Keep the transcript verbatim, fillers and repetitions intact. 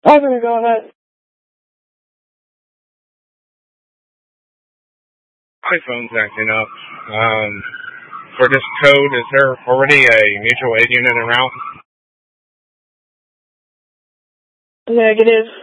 I'm gonna go ahead. My phone's acting up. Um, for this code, is there already a mutual aid unit en route? Negative.